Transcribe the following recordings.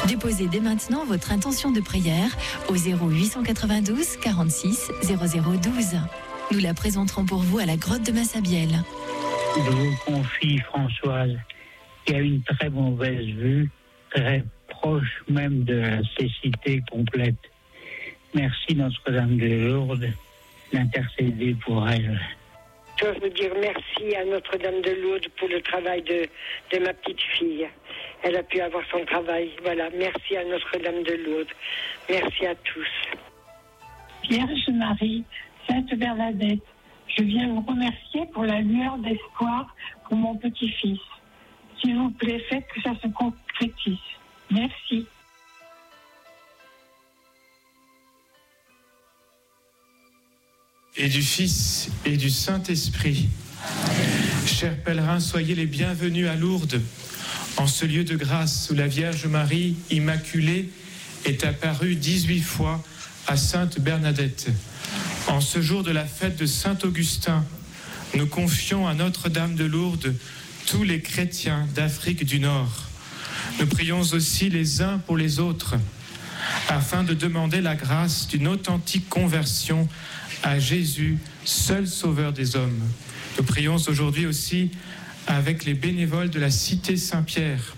Déposez dès maintenant votre intention de prière au 0892 46 0012. Nous la présenterons pour vous à la grotte de Massabielle. Je vous confie Françoise, qui a une très mauvaise vue, très proche même de la cécité complète. Merci Notre-Dame de Lourdes d'intercéder pour elle. Je veux dire merci à Notre-Dame de Lourdes pour le travail de ma petite fille. Elle a pu avoir son travail. Voilà, merci à Notre-Dame de Lourdes. Merci à tous. Vierge Marie, Sainte Bernadette, je viens vous remercier pour la lueur d'espoir pour mon petit-fils. S'il vous plaît, faites que ça se concrétise. Merci. Et du Fils et du Saint-Esprit. Chers pèlerins, soyez les bienvenus à Lourdes, en ce lieu de grâce où la Vierge Marie Immaculée est apparue 18 fois à Sainte Bernadette. En ce jour de la fête de Saint-Augustin, nous confions à Notre-Dame de Lourdes tous les chrétiens d'Afrique du Nord. Nous prions aussi les uns pour les autres, afin de demander la grâce d'une authentique conversion à Jésus, seul sauveur des hommes. Nous prions aujourd'hui aussi avec les bénévoles de la Cité Saint-Pierre.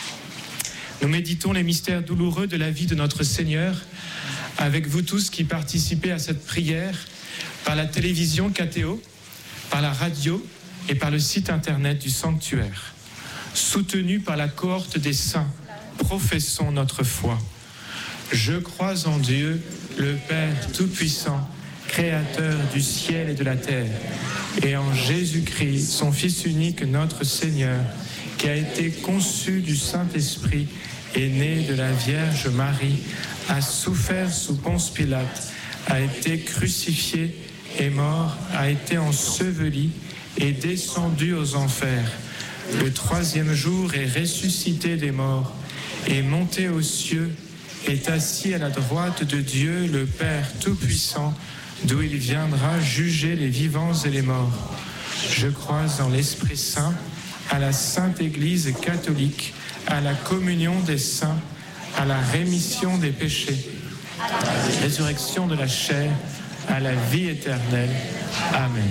Nous méditons les mystères douloureux de la vie de notre Seigneur, avec vous tous qui participez à cette prière par la télévision KTO, par la radio et par le site internet du sanctuaire. Soutenus par la cohorte des saints, professons notre foi. Je crois en Dieu, le Père Tout-Puissant, Créateur du ciel et de la terre, et en Jésus-Christ, son Fils unique, notre Seigneur, qui a été conçu du Saint-Esprit, est né de la Vierge Marie, a souffert sous Ponce Pilate, a été crucifié, est mort, a été enseveli, est descendu aux enfers. Le troisième jour est ressuscité des morts, est monté aux cieux, est assis à la droite de Dieu, le Père Tout-Puissant, d'où il viendra juger les vivants et les morts. Je crois en l'Esprit Saint, à la Sainte Église catholique, à la communion des saints, à la rémission des péchés, à la résurrection de la chair, à la vie éternelle. Amen.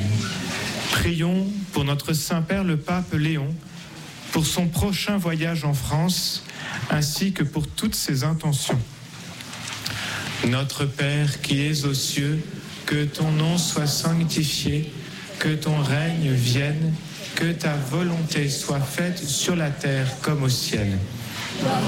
Prions pour notre Saint-Père le Pape Léon, pour son prochain voyage en France, ainsi que pour toutes ses intentions. Notre Père qui es aux cieux, que ton nom soit sanctifié, que ton règne vienne, que ta volonté soit faite sur la terre comme au ciel.